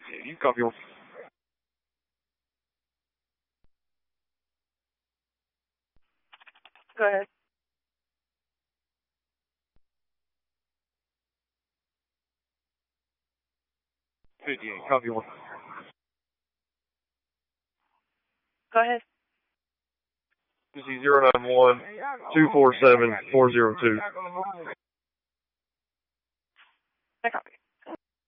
You copy one. Go ahead. Copy one. Go ahead. This is 091-247-402.